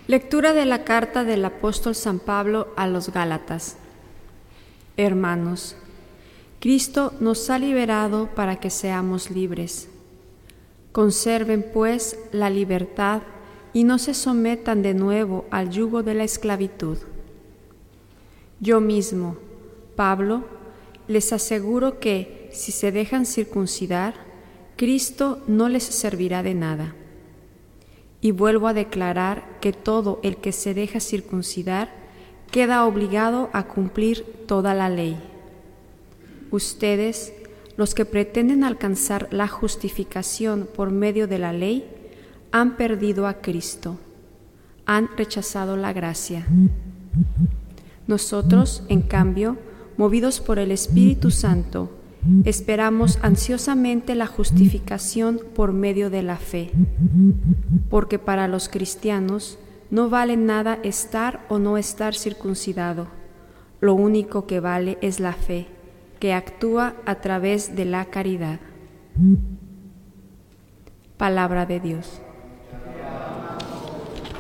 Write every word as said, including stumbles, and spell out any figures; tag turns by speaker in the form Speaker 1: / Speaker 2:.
Speaker 1: Lectura de la carta del apóstol San Pablo a los Gálatas. Hermanos, Cristo nos ha liberado para que seamos libres. Conserven, pues, la libertad y no se sometan de nuevo al yugo de la esclavitud. Yo mismo, Pablo, les aseguro que, si se dejan circuncidar, Cristo no les servirá de nada. Y vuelvo a declarar que todo el que se deja circuncidar queda obligado a cumplir toda la ley. Ustedes, los que pretenden alcanzar la justificación por medio de la ley, han perdido a Cristo, han rechazado la gracia. Nosotros, en cambio, movidos por el Espíritu Santo, esperamos ansiosamente la justificación por medio de la fe, porque para los cristianos no vale nada estar o no estar circuncidado. Lo único que vale es la fe, que actúa a través de la caridad. Palabra de Dios.